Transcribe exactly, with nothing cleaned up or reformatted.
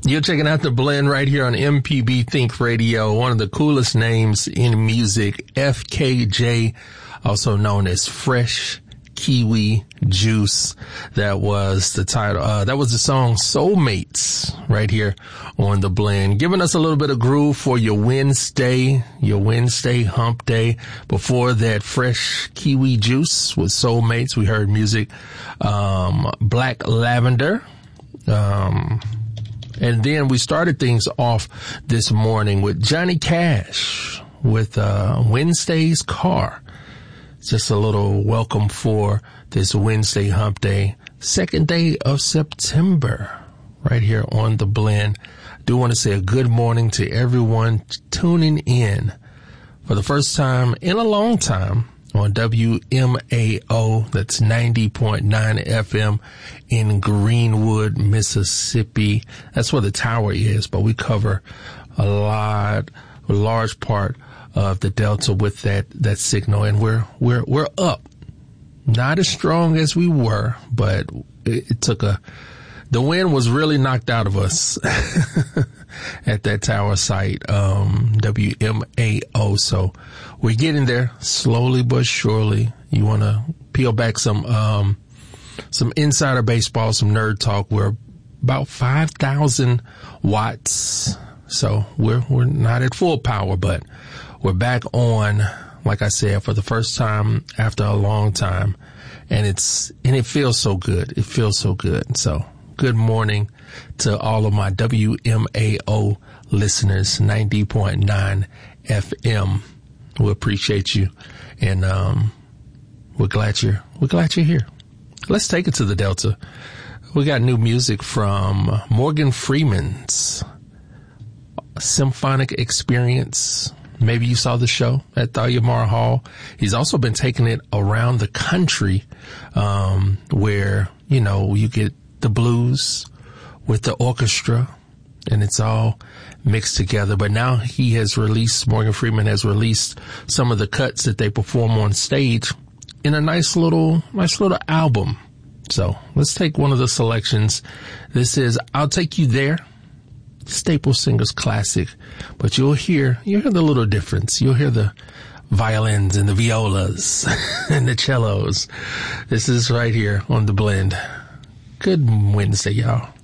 You're checking out The Blend right here on M P B Think Radio, one of the coolest names in music, F K J, also known as Fresh Kiwi Juice. That was the title, uh, that was the song Soulmates right here on The Blend, giving us a little bit of groove for your Wednesday, your Wednesday hump day. Before that, Fresh Kiwi Juice with Soulmates. We heard music, um, Black Lavender, um, and then we started things off this morning with Johnny Cash with, uh, Wednesday's Car. Just a little welcome for this Wednesday hump day, second day of September, right here on The Blend. I do want to say a good morning to everyone tuning in for the first time in a long time on W M A O. That's ninety point nine F M in Greenwood, Mississippi. That's where the tower is, but we cover a lot, a large part of the Delta with that, that signal. And we're, we're, we're up. Not as strong as we were, but it, it took a, the wind was really knocked out of us at that tower site, um, W M A O. So we're getting there slowly but surely. You want to peel back some, um, some insider baseball, some nerd talk. We're about five thousand watts. So we're, we're not at full power, but we're back on, like I said, for the first time after a long time. And it's, and it feels so good. It feels so good. So good morning to all of my W M A O listeners, ninety point nine F M. We appreciate you. And, um, we're glad you're, we're glad you're here. Let's take it to the Delta. We got new music from Morgan Freeman's Symphonic Experience. Maybe you saw the show at Thalia Mara Hall. He's also been taking it around the country, um, where, you know, you get the blues with the orchestra and it's all mixed together. But now he has released, Morgan Freeman has released some of the cuts that they perform on stage in a nice little, nice little album. So let's take one of the selections. This is I'll Take You There, Staple Singers classic, but you'll hear, you'll hear the little difference. You'll hear the violins and the violas and the cellos. This is right here on The Blend. Good Wednesday, y'all.